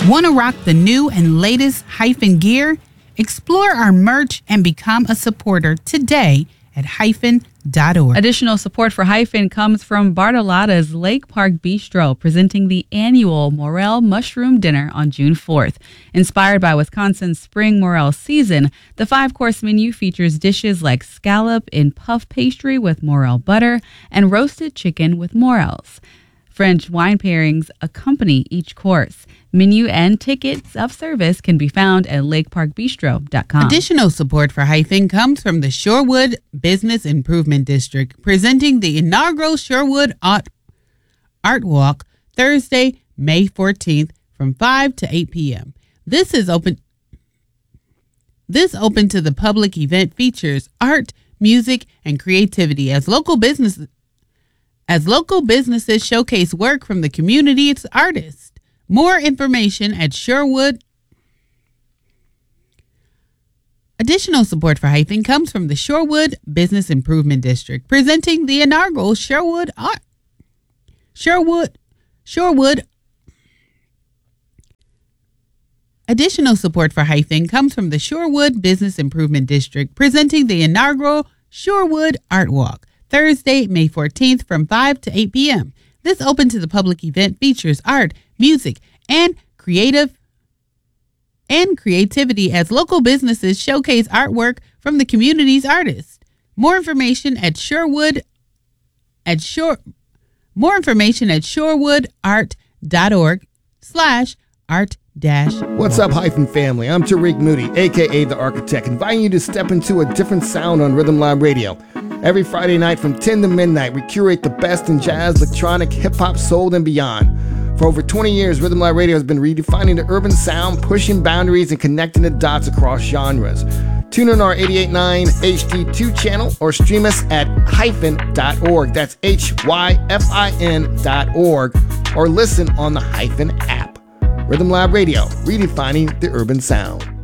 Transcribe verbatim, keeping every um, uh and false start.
Want to rock the new and latest Hyphen gear? Explore our merch and become a supporter today at hyphen dot org. Additional support for Hyphen comes from Bartolotta's Lake Park Bistro, presenting the annual Morel Mushroom Dinner on June fourth. Inspired by Wisconsin's spring morel season, the five-course menu features dishes like scallop in puff pastry with morel butter and roasted chicken with morels. French wine pairings accompany each course. Menu and tickets of service can be found at lake park bistro dot com. Additional support for Hyphen comes from the Shorewood Business Improvement District, presenting the inaugural Shorewood Art, Art Walk Thursday, May fourteenth from five to eight p.m. This is open This open to the public event features art, music, and creativity as local businesses as local businesses showcase work from the community's artists. More information at Sherwood. Additional support for Hyphen comes from the Shorewood Business Improvement District, presenting the inaugural Sherwood Art. Sherwood. Shorewood. Additional support for Hyphen comes from the Shorewood Business Improvement District, presenting the inaugural Shorewood Art Walk, Thursday, May fourteenth from five to eight p.m. This open to the public event features art, music, and creative and creativity as local businesses showcase artwork from the community's artists. More information at Sherwood at Shore more information at shorewood art dot org slash art dash. What's up, Hyphen family? I'm Tariq Moody, aka The Architect, inviting you to step into a different sound on Rhythm Lab Radio. Every Friday night from ten to midnight, we curate the best in jazz, electronic, hip-hop, soul, and beyond. For over twenty years, Rhythm Lab Radio has been redefining the urban sound, pushing boundaries, and connecting the dots across genres. Tune in our eighty-eight point nine H D two channel or stream us at hyphen dot org. That's H Y F I N dot org. Or listen on the Hyphen app. Rhythm Lab Radio, redefining the urban sound.